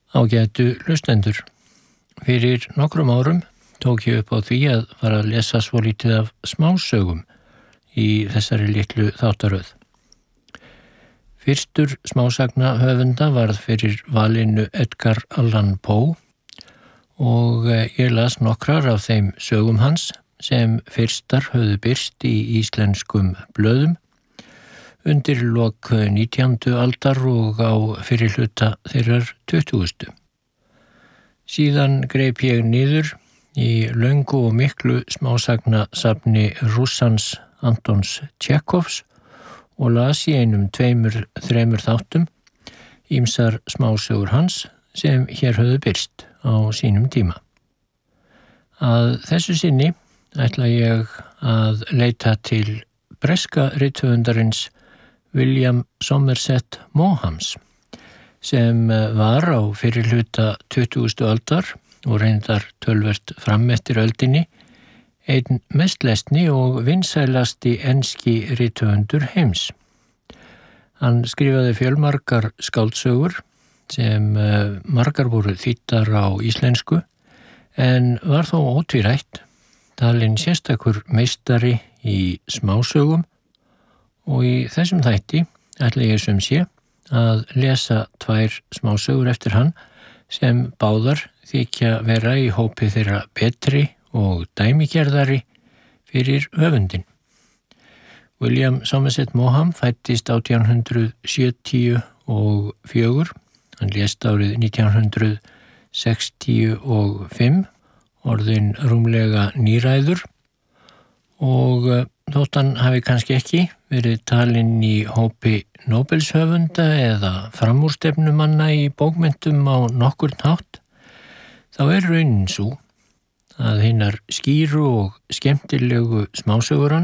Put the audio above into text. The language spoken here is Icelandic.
Ágætu hlustendur. Fyrir nokkrum árum tók ég upp á því að fara að lesa svolítið af smásögum í þessari litlu þáttaröð. Fyrstur smásagna höfunda varð fyrir valinu Edgar Allan Poe og ég las nokkrar af þeim sögum hans sem fyrstar höfðu birst í íslenskum blöðum undir lok 19. aldar og á fyrri hluta þeirrar 20. Síðan greip ég niður í löngu og miklu smásagnasafni Rússans Antons Tjekhovs og las í einum 2-3 þáttum ýmsar smásögur hans sem hér höfðu birst á sínum tíma. Að þessu sinni ætla ég að leita til breska rithöfundarins William Somerset Maughams sem var á fyrri hluta 20. aldar og reyndar töluvert fram eftir öldinni einn mest lesni og vinsælasti enski rithöfundur heims. Hann skrifaði fjölmargar skáldsögur sem margar voru þýddar á íslensku en var þó ótvírætt talinn sérstakur meistari í smásögum og í þessum þætti ætla ég sem sé að lesa 2 smásögur eftir hann sem báðar þykja vera í hópi þeirra betri og dæmigerðari fyrir höfundin. William Somerset Maugham fæddist 1874, hann lést árið 1965, orðinn rúmlega níræður og þótt hann hafi kannski ekki verið talinn í hópi Nóbelshöfunda eða framúrstefnumanna í bókmenntum á nokkurn hátt, þá raunin sú að hinnar skýru og skemmtilegu smásögur hans